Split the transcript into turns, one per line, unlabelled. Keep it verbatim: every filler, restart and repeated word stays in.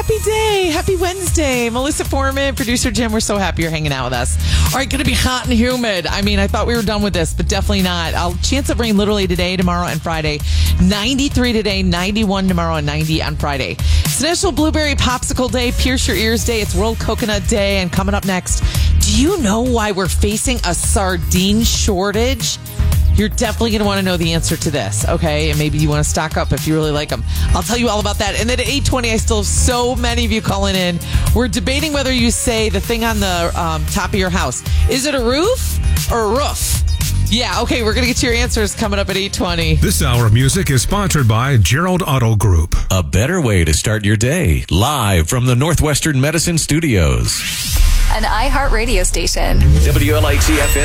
Happy day. Happy Wednesday. Melissa Foreman, producer Jim, we're so happy you're hanging out with us. All right, going to be hot and humid. I mean, I thought we were done with this, but definitely not. I'll chance of rain literally today, tomorrow, and Friday. ninety-three today, ninety-one tomorrow, and ninety on Friday. It's National Blueberry Popsicle Day, Pierce Your Ears Day. It's World Coconut Day. And coming up next, do you know why we're facing a sardine shortage? You're definitely going to want to know the answer to this, okay? And maybe you want to stock up if you really like them. I'll tell you all about that. And then at eight twenty, I still have so many of you calling in. We're debating whether you say the thing on the um, top of your house. Is it a roof or a roof? Yeah, okay, we're going to get to your answers coming up at eight twenty.
This hour of music is sponsored by Gerald Auto Group.
A better way to start your day. Live from the Northwestern Medicine Studios.
An iHeart radio station.
W L I T F M.